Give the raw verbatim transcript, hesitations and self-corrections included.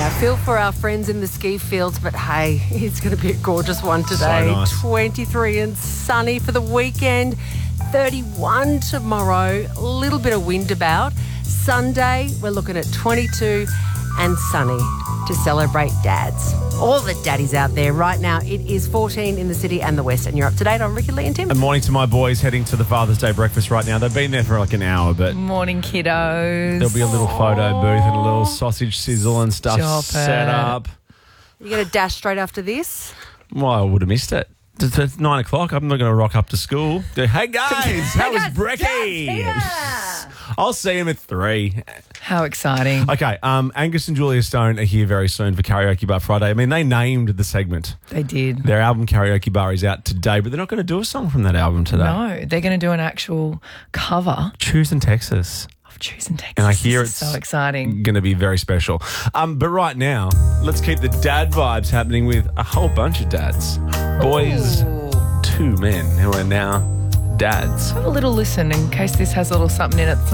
Yeah, feel for our friends in the ski fields, but hey, it's going to be a gorgeous one today. So nice. twenty-three and sunny for the weekend. thirty-one tomorrow, a little bit of wind about. Sunday, we're looking at twenty-two and sunny to celebrate dads. All the daddies out there right now. It is fourteen in the city and the west, and you're up to date on Ricky, Lee and Tim. Good morning to my boys heading to the Father's Day breakfast right now. They've been there for like an hour, but Morning, kiddos. there'll be a little photo booth and a little sausage sizzle and stuff Stop set it. up. You're going to dash straight after this? Well, I would have missed it. It's it's nine o'clock. I'm not going to rock up to school. Hey, guys, how was brekkie? I'll see him at three. How exciting. Okay, um, Angus and Julia Stone are here very soon for Karaoke Bar Friday. I mean, they named the segment. They did. Their album Karaoke Bar is out today, but they're not going to do a song from that album today. No, they're going to do an actual cover Choosing Texas. of Choosing Texas. And I hear This it's is so exciting. going to be very special. Um, but right now, let's keep the dad vibes happening with a whole bunch of dads. Boys, Ooh. two men who are now dads. Have a little listen in case this has a little something in it. It's not